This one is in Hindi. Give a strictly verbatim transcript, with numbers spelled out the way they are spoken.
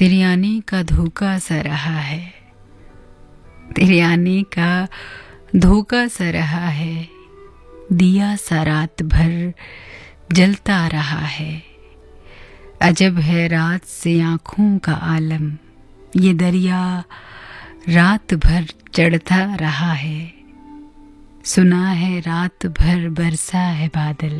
तेरे आने का धोखा सा रहा है, तेरे आने का धोखा सा रहा है, दिया सा रात भर जलता रहा है। अजब है रात से आँखों का आलम, ये दरिया रात भर चढ़ता रहा है। सुना है रात भर बरसा है बादल,